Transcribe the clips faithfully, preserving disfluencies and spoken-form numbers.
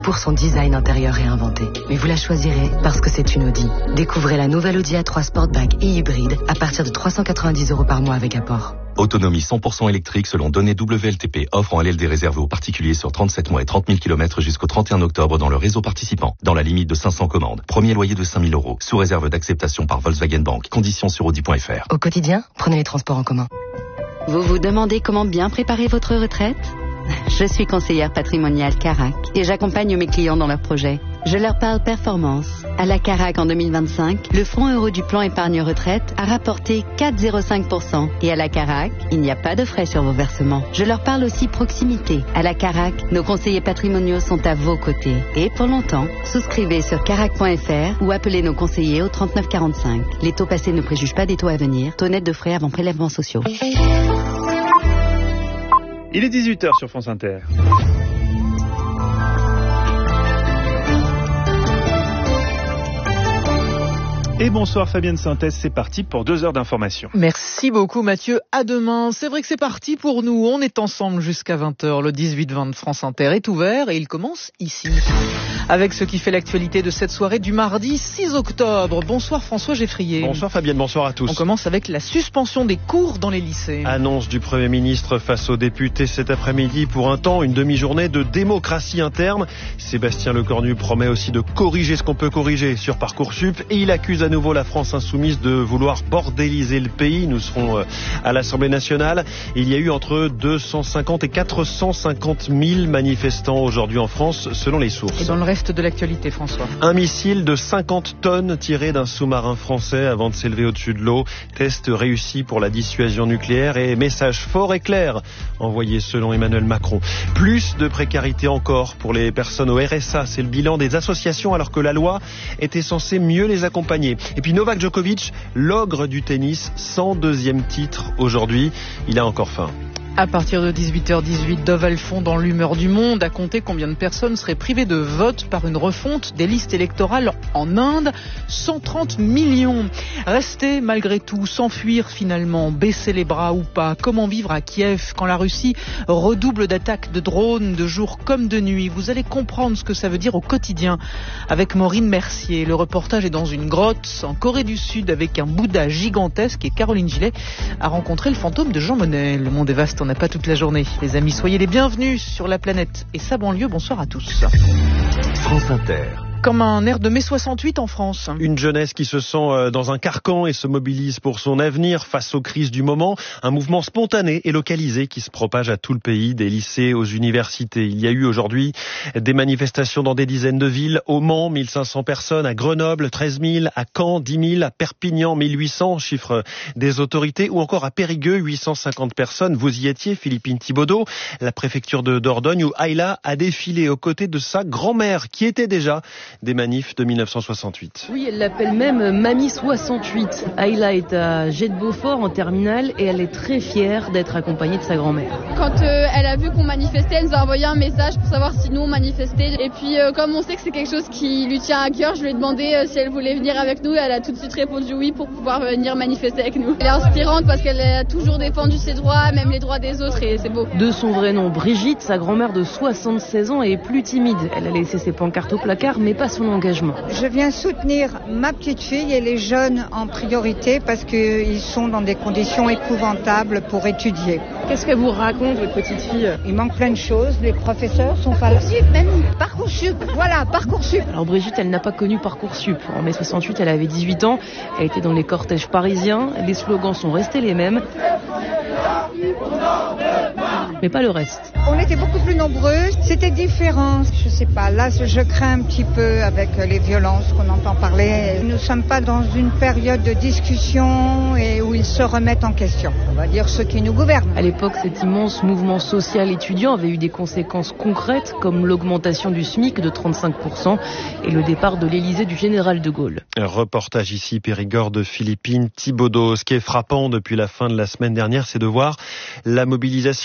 pour son design intérieur réinventé. Mais vous la choisirez parce que c'est une Audi. Découvrez la nouvelle Audi A trois Sportback et hybride à partir de trois cent quatre-vingt-dix euros par mois avec apport. Autonomie cent pour cent électrique selon données W L T P. Offre en L L D réservée aux particuliers sur trente-sept mois et trente mille kilomètres jusqu'au trente et un octobre dans le réseau participant. Dans la limite de cinq cents commandes. Premier loyer de cinq mille euros. Sous réserve d'acceptation par Volkswagen Bank. Conditions sur audi point f r. Au quotidien, prenez les transports en commun. Vous vous demandez comment bien préparer votre retraite ? Je suis conseillère patrimoniale Carac et j'accompagne mes clients dans leurs projets. Je leur parle performance. À la Carac en deux mille vingt-cinq, le fonds euro du plan épargne retraite a rapporté quatre virgule zéro cinq pour cent. Et à la Carac, il n'y a pas de frais sur vos versements. Je leur parle aussi proximité. À la Carac, nos conseillers patrimoniaux sont à vos côtés. Et pour longtemps, souscrivez sur carac point f r ou appelez nos conseillers au trente-neuf quarante-cinq. Les taux passés ne préjugent pas des taux à venir. Taux net de frais avant prélèvements sociaux. Il est dix-huit heures sur France Inter. Et bonsoir Fabienne Synthèse, c'est parti pour deux heures d'information. Merci beaucoup Mathieu, à demain. C'est vrai que c'est parti pour nous, on est ensemble jusqu'à vingt heures. Le dix-huit vingt de France Inter est ouvert et il commence ici. Avec ce qui fait l'actualité de cette soirée du mardi six octobre. Bonsoir François Geffrier. Bonsoir Fabienne, bonsoir à tous. On commence avec la suspension des cours dans les lycées. Annonce du Premier ministre face aux députés cet après-midi pour un temps, une demi-journée de démocratie interne. Sébastien Lecornu promet aussi de corriger ce qu'on peut corriger sur Parcoursup et il accuse à nouveau la France insoumise de vouloir bordéliser le pays. Nous serons à l'Assemblée nationale. Il y a eu entre deux cent cinquante et quatre cent cinquante mille manifestants aujourd'hui en France, selon les sources. Et dans le reste de l'actualité, François ? Un missile de cinquante tonnes tiré d'un sous-marin français avant de s'élever au-dessus de l'eau. Test réussi pour la dissuasion nucléaire et message fort et clair envoyé selon Emmanuel Macron. Plus de précarité encore pour les personnes au R S A. C'est le bilan des associations alors que la loi était censée mieux les accompagner. Et puis Novak Djokovic, l'ogre du tennis, cent deuxième titre aujourd'hui. Il a encore faim. À partir de dix-huit heures dix-huit, Dove Alphon dans l'humeur du monde a compté combien de personnes seraient privées de vote par une refonte des listes électorales en Inde. cent trente millions. Rester malgré tout, s'enfuir finalement, baisser les bras ou pas. Comment vivre à Kiev quand la Russie redouble d'attaques de drones de jour comme de nuit. Vous allez comprendre ce que ça veut dire au quotidien avec Maureen Mercier. Le reportage est dans une grotte en Corée du Sud avec un Bouddha gigantesque et Caroline Gillet a rencontré le fantôme de Jean Monnet. Le monde est vaste. On n'a pas toute la journée. Les amis, soyez les bienvenus sur la planète et sa banlieue. Bonsoir à tous. France Inter. Comme un air de mai soixante-huit en France. Une jeunesse qui se sent dans un carcan et se mobilise pour son avenir face aux crises du moment. Un mouvement spontané et localisé qui se propage à tout le pays, des lycées aux universités. Il y a eu aujourd'hui des manifestations dans des dizaines de villes. Au Mans, mille cinq cents personnes. À Grenoble, treize mille. À Caen, dix mille. À Perpignan, mille huit cents, chiffre des autorités. Ou encore à Périgueux, huit cent cinquante personnes. Vous y étiez, Philippine Thibaudot, la préfecture de Dordogne, où Ayla a défilé aux côtés de sa grand-mère, qui était déjà des manifs de mille neuf cent soixante-huit. Oui, elle l'appelle même Mamie soixante-huit. Ayla est à Jet de Beaufort en terminale et elle est très fière d'être accompagnée de sa grand-mère. Quand euh, elle a vu qu'on manifestait, elle nous a envoyé un message pour savoir si nous on manifestait. Et puis euh, comme on sait que c'est quelque chose qui lui tient à cœur, je lui ai demandé euh, si elle voulait venir avec nous. Elle a tout de suite répondu oui pour pouvoir venir manifester avec nous. Elle est inspirante parce qu'elle a toujours défendu ses droits, même les droits des autres, et c'est beau. De son vrai nom, Brigitte, sa grand-mère de soixante-seize ans est plus timide. Elle a laissé ses pancartes au placard, mais pas son engagement. Je viens soutenir ma petite fille et les jeunes en priorité parce qu'ils sont dans des conditions épouvantables pour étudier. Qu'est-ce qu'elle vous raconte, votre petite fille ? Il manque plein de choses, les professeurs sont pas là. Parcoursup, mamie, Parcoursup, voilà, Parcoursup. Alors Brigitte, elle n'a pas connu Parcoursup. En mai soixante-huit, elle avait dix-huit ans, elle était dans les cortèges parisiens, les slogans sont restés les mêmes. Mais pas le reste. On était beaucoup plus nombreux, c'était différent. Je sais pas, là je crains un petit peu avec les violences qu'on entend parler. Nous ne sommes pas dans une période de discussion et où ils se remettent en question. On va dire ceux qui nous gouvernent. À l'époque, cet immense mouvement social étudiant avait eu des conséquences concrètes comme l'augmentation du SMIC de trente-cinq pour cent et le départ de l'Élysée du général de Gaulle. Un reportage ici, Périgord de Philippine Thibaudot. Ce qui est frappant depuis la fin de la semaine dernière, c'est de voir la mobilisation des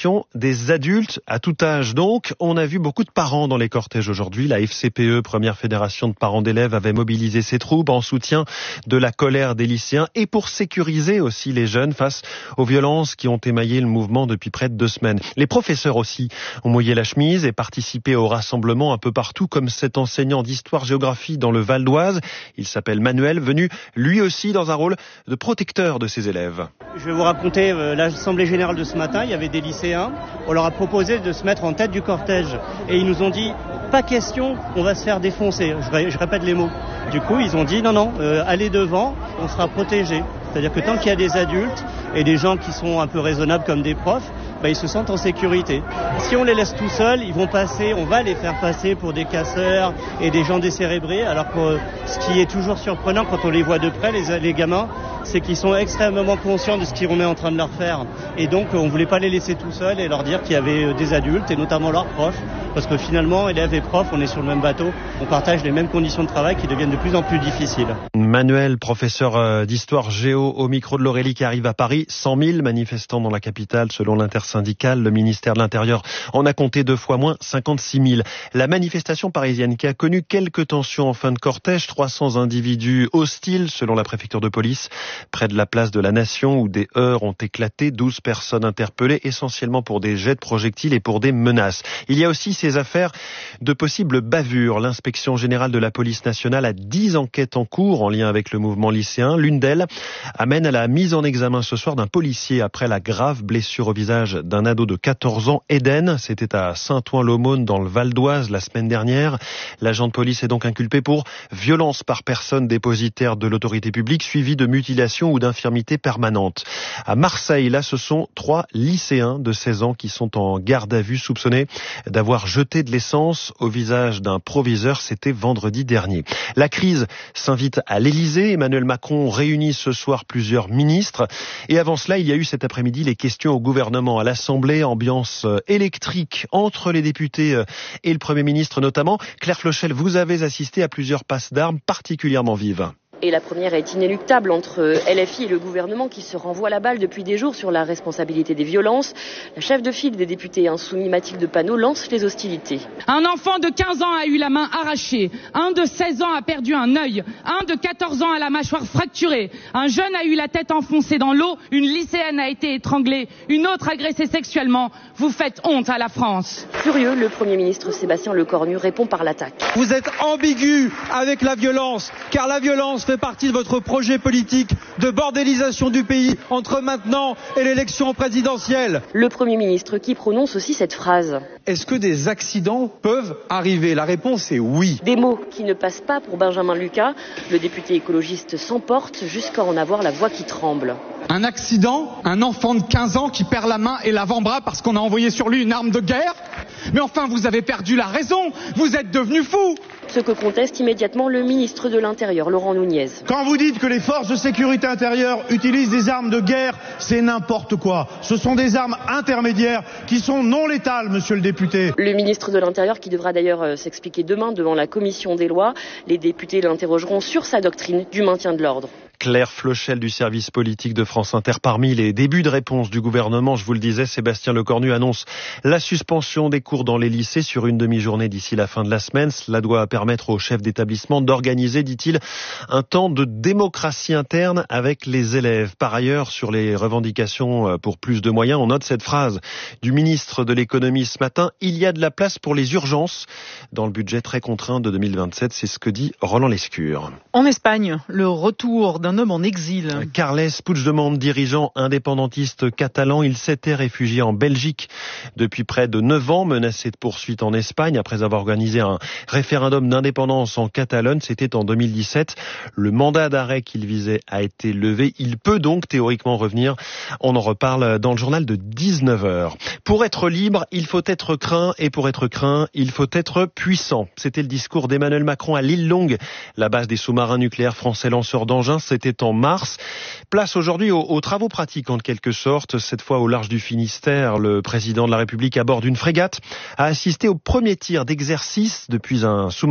des adultes à tout âge donc. On a vu beaucoup de parents dans les cortèges aujourd'hui. La F C P E, première fédération de parents d'élèves, avait mobilisé ses troupes en soutien de la colère des lycéens et pour sécuriser aussi les jeunes face aux violences qui ont émaillé le mouvement depuis près de deux semaines. Les professeurs aussi ont mouillé la chemise et participé au rassemblement un peu partout, comme cet enseignant d'histoire-géographie dans le Val d'Oise. Il s'appelle Manuel, venu lui aussi dans un rôle de protecteur de ses élèves. Je vais vous raconter euh, l'assemblée générale de ce matin. Il y avait des lycéens. On leur a proposé de se mettre en tête du cortège. Et ils nous ont dit, pas question, on va se faire défoncer. Je, je répète les mots. Du coup, ils ont dit, non, non, euh, allez devant, on sera protégés. C'est-à-dire que tant qu'il y a des adultes et des gens qui sont un peu raisonnables comme des profs, bah, ils se sentent en sécurité. Si on les laisse tout seuls, ils vont passer, on va les faire passer pour des casseurs et des gens décérébrés, alors que ce qui est toujours surprenant quand on les voit de près, les, les gamins, c'est qu'ils sont extrêmement conscients de ce qu'on est en train de leur faire. Et donc, on ne voulait pas les laisser tout seuls et leur dire qu'il y avait des adultes, et notamment leurs profs, parce que finalement, élèves et profs, on est sur le même bateau, on partage les mêmes conditions de travail qui deviennent de plus en plus difficiles. Manuel, professeur d'histoire géo au micro de l'Aurélie qui arrive à Paris. cent mille manifestants dans la capitale selon l'intersyndicale. Le ministère de l'Intérieur en a compté deux fois moins, cinquante-six mille. La manifestation parisienne qui a connu quelques tensions en fin de cortège, trois cents individus hostiles selon la préfecture de police près de la place de la Nation où des heurts ont éclaté, douze personnes interpellées essentiellement pour des jets de projectiles et pour des menaces. Il y a aussi ces affaires de possibles bavures. L'inspection générale de la police nationale a dix enquêtes en cours en lien avec le mouvement lycéen. L'une d'elles amène à la mise en examen ce soir d'un policier après la grave blessure au visage d'un ado de quatorze ans, Eden. C'était à Saint-Ouen-l'Aumône dans le Val d'Oise la semaine dernière. L'agent de police est donc inculpé pour violence par personne dépositaire de l'autorité publique suivie de mutilation ou d'infirmité permanente. À Marseille, là, ce sont trois lycéens de seize ans qui sont en garde à vue soupçonnés d'avoir jeté de l'essence au visage d'un proviseur. C'était vendredi dernier. La crise s'invite à l'Élysée. Emmanuel Macron réunit ce soir plusieurs ministres. Et avant cela, il y a eu cet après-midi les questions au gouvernement à l'Assemblée. Ambiance électrique entre les députés et le Premier ministre notamment. Claire Flochel, vous avez assisté à plusieurs passes d'armes particulièrement vives. Et la première est inéluctable entre L F I et le gouvernement qui se renvoient la balle depuis des jours sur la responsabilité des violences. La chef de file des députés insoumis, Mathilde Panot, lance les hostilités. Un enfant de quinze ans a eu la main arrachée, un de seize ans a perdu un œil, un de quatorze ans a la mâchoire fracturée, un jeune a eu la tête enfoncée dans l'eau, une lycéenne a été étranglée, une autre agressée sexuellement. Vous faites honte à la France. Furieux, le Premier ministre Sébastien Lecornu répond par l'attaque. Vous êtes ambigu avec la violence, car la violence fait partie de votre projet politique de bordélisation du pays entre maintenant et l'élection présidentielle. Le Premier ministre qui prononce aussi cette phrase. Est-ce que des accidents peuvent arriver? La réponse est oui. Des mots qui ne passent pas pour Benjamin Lucas. Le député écologiste s'emporte jusqu'à en avoir la voix qui tremble. Un accident, un enfant de quinze ans qui perd la main et l'avant-bras parce qu'on a envoyé sur lui une arme de guerre? Mais enfin, vous avez perdu la raison, vous êtes devenu fou. Ce que conteste immédiatement le ministre de l'Intérieur, Laurent Nunez. Quand vous dites que les forces de sécurité intérieure utilisent des armes de guerre, c'est n'importe quoi. Ce sont des armes intermédiaires qui sont non létales, monsieur le député. Le ministre de l'Intérieur qui devra d'ailleurs euh, s'expliquer demain devant la commission des lois. Les députés l'interrogeront sur sa doctrine du maintien de l'ordre. Claire Flochel du service politique de France Inter. Parmi les débuts de réponse du gouvernement, je vous le disais, Sébastien Lecornu annonce la suspension des cours dans les lycées sur une demi-journée d'ici la fin de la semaine. Cela doit permettre aux chefs d'établissement d'organiser, dit-il, un temps de démocratie interne avec les élèves. Par ailleurs, sur les revendications pour plus de moyens, on note cette phrase du ministre de l'économie ce matin. Il y a de la place pour les urgences dans le budget très contraint de deux mille vingt-sept. C'est ce que dit Roland Lescure. En Espagne, le retour d'un homme en exil. Carles Puigdemont, dirigeant indépendantiste catalan, il s'était réfugié en Belgique depuis près de neuf ans, menacé de poursuite en Espagne après avoir organisé un référendum d'indépendance en Catalogne. C'était en deux mille dix-sept. Le mandat d'arrêt qu'il visait a été levé. Il peut donc théoriquement revenir. On en reparle dans le journal de dix-neuf heures. Pour être libre, il faut être craint et pour être craint, il faut être puissant. C'était le discours d'Emmanuel Macron à l'île Longue, la base des sous-marins nucléaires français lanceurs d'engins. C'était en mars. Place aujourd'hui aux, aux travaux pratiques en quelque sorte. Cette fois au large du Finistère, le président de la République à bord d'une frégate a assisté au premier tir d'exercice depuis un sous-marin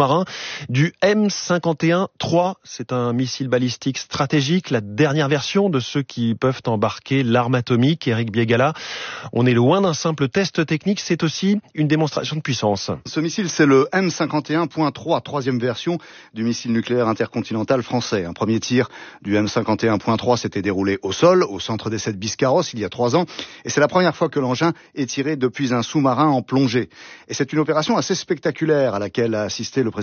sous-marin du M cinquante et un trois. C'est un missile balistique stratégique, la dernière version de ceux qui peuvent embarquer l'arme atomique. Éric Biégala, on est loin d'un simple test technique, c'est aussi une démonstration de puissance. Ce missile, c'est le M cinquante et un point trois, troisième version du missile nucléaire intercontinental français. Un premier tir du M cinquante et un point trois s'était déroulé au sol, au centre d'essai de Biscarrosse, il y a trois ans. Et c'est la première fois que l'engin est tiré depuis un sous-marin en plongée. Et c'est une opération assez spectaculaire à laquelle a assisté le